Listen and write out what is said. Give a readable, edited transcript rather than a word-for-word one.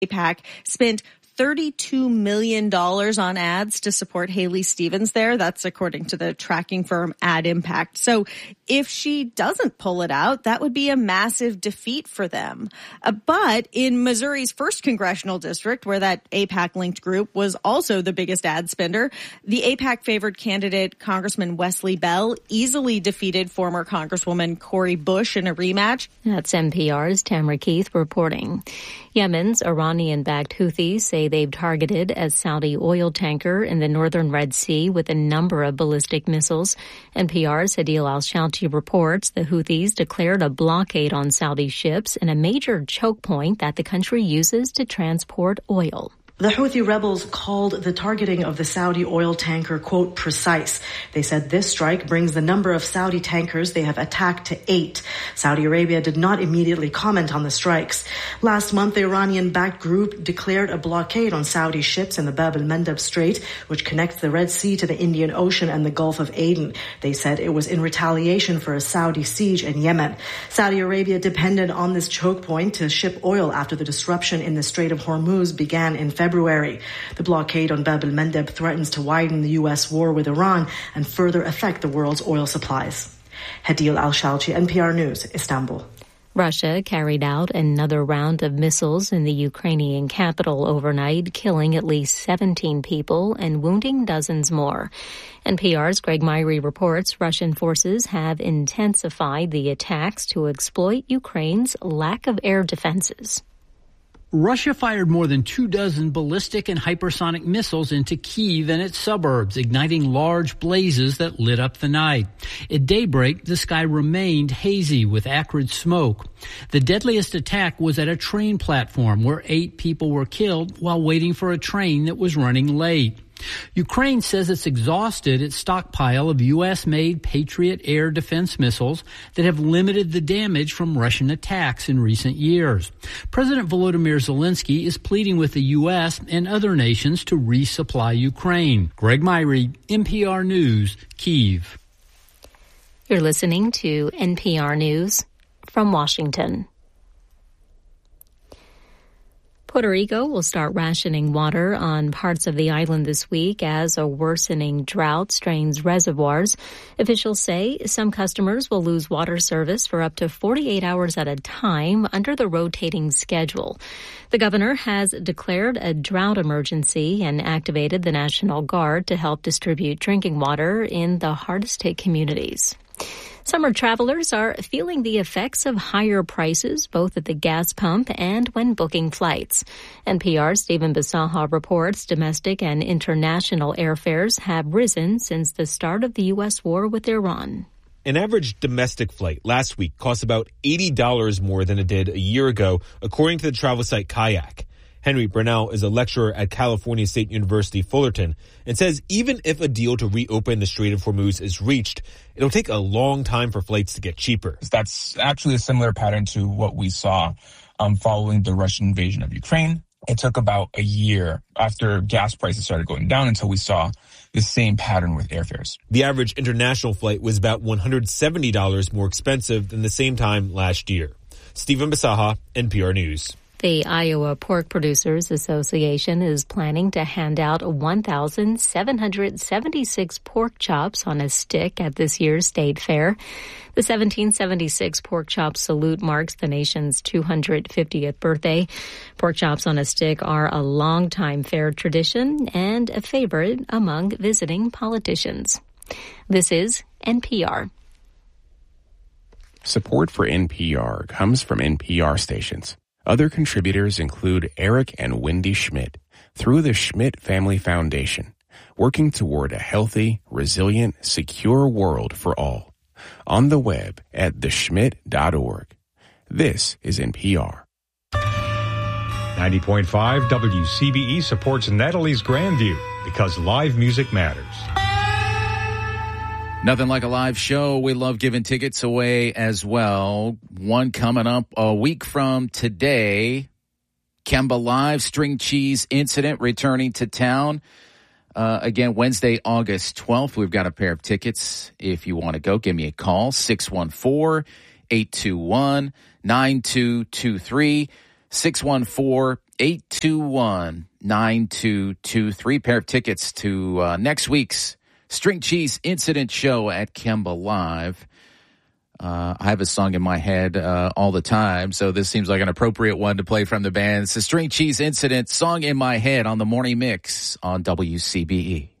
AIPAC spent $32 million on ads to support Haley Stevens there. That's according to the tracking firm Ad Impact. So if she doesn't pull it out, that would be a massive defeat for them. But in Missouri's 1st congressional district, where that AIPAC-linked group was also the biggest ad spender, the AIPAC-favored candidate, Congressman Wesley Bell, easily defeated former Congresswoman Cori Bush in a rematch. That's NPR's Tamara Keith reporting. Yemen's Iranian-backed Houthis say they've targeted a Saudi oil tanker in the northern Red Sea with a number of ballistic missiles. NPR's Adil Al-Shouti reports the Houthis declared a blockade on Saudi ships in a major choke point that the country uses to transport oil. The Houthi rebels called the targeting of the Saudi oil tanker, quote, precise. They said this strike brings the number of Saudi tankers they have attacked to 8. Saudi Arabia did not immediately comment on the strikes. Last month, the Iranian-backed group declared a blockade on Saudi ships in the Bab el-Mandeb Strait, which connects the Red Sea to the Indian Ocean and the Gulf of Aden. They said it was in retaliation for a Saudi siege in Yemen. Saudi Arabia depended on this choke point to ship oil after the disruption in the Strait of Hormuz began in February. The blockade on Bab el-Mandeb threatens to widen the U.S. war with Iran and further affect the world's oil supplies. Hadil Al-Shalchi, NPR News, Istanbul. Russia carried out another round of missiles in the Ukrainian capital overnight, killing at least 17 people and wounding dozens more. NPR's Greg Myrie reports Russian forces have intensified the attacks to exploit Ukraine's lack of air defenses. Russia fired more than 24 ballistic and hypersonic missiles into Kyiv and its suburbs, igniting large blazes that lit up the night. At daybreak, the sky remained hazy with acrid smoke. The deadliest attack was at a train platform where 8 people were killed while waiting for a train that was running late. Ukraine says it's exhausted its stockpile of U.S.-made Patriot air defense missiles that have limited the damage from Russian attacks in recent years. President Volodymyr Zelensky is pleading with the U.S. and other nations to resupply Ukraine. Greg Myrie, NPR News, Kyiv. You're listening to NPR News from Washington. Puerto Rico will start rationing water on parts of the island this week as a worsening drought strains reservoirs. Officials say some customers will lose water service for up to 48 hours at a time under the rotating schedule. The governor has declared a drought emergency and activated the National Guard to help distribute drinking water in the hardest hit communities. Summer travelers are feeling the effects of higher prices, both at the gas pump and when booking flights. NPR's Stephen Bisaha reports domestic and international airfares have risen since the start of the U.S. war with Iran. An average domestic flight last week cost about $80 more than it did a year ago, according to the travel site Kayak. Henry Brunel is a lecturer at California State University, Fullerton, and says even if a deal to reopen the Strait of Hormuz is reached, it'll take a long time for flights to get cheaper. That's actually a similar pattern to what we saw following the Russian invasion of Ukraine. It took about a year after gas prices started going down until we saw the same pattern with airfares. The average international flight was about $170 more expensive than the same time last year. Stephen Bisaha, NPR News. The Iowa Pork Producers Association is planning to hand out 1,776 pork chops on a stick at this year's state fair. The 1776 Pork Chop Salute marks the nation's 250th birthday. Pork chops on a stick are a longtime fair tradition and a favorite among visiting politicians. This is NPR. Support for NPR comes from NPR stations. Other contributors include Eric and Wendy Schmidt through the Schmidt Family Foundation, working toward a healthy, resilient, secure world for all. On the web at theschmidt.org. This is NPR. 90.5 WCBE supports Natalie's Grandview because live music matters. Nothing like a live show. We love giving tickets away as well. One coming up a week from today. Kemba Live, String Cheese Incident returning to town. Again, Wednesday, August 12th. We've got a pair of tickets. If you want to go, give me a call. 614-821-9223. 821-9223. Pair of tickets to next week's String Cheese Incident show at Kemba Live. I have a song in my head all the time, so this seems like an appropriate one to play from the band. It's the String Cheese Incident, Song in My Head on the Morning Mix on WCBE.